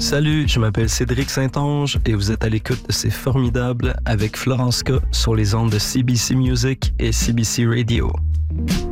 Salut, je m'appelle Cédric Saint-Onge et vous êtes à l'écoute de C'est Formidable avec Florence K sur les ondes de CBC Music et CBC Radio.